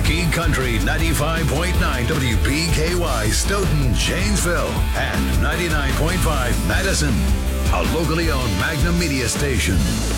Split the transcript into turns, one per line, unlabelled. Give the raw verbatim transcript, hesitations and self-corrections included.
King Country ninety-five point nine W P K Y, Stoughton, Janesville, and ninety-nine point five Madison. A locally owned Magnum Media station.